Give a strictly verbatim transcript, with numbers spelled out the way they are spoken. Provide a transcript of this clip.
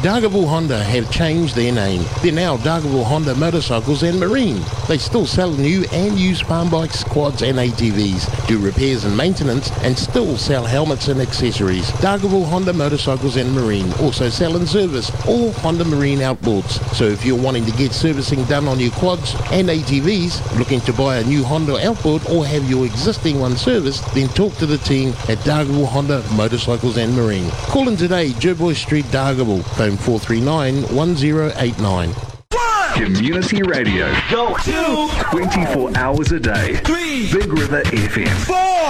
Dargaville Honda have changed their name. They're now Dargaville Honda Motorcycles and Marine. They still sell new and used farm bikes, quads and A T Vs, do repairs and maintenance, and still sell helmets and accessories. Dargaville Honda Motorcycles and Marine also sell and service all Honda Marine outboards. So if you're wanting to get servicing done on your quads and A T Vs, looking to buy a new Honda outboard or have your existing one serviced, then talk to the team at Dargaville Honda Motorcycles and Marine. Call in today, Jerboy Street, Dargaville, phone four three nine, one zero eight nine. Community radio. Go. Two. twenty-four hours a day. Three. Big River F M. Four.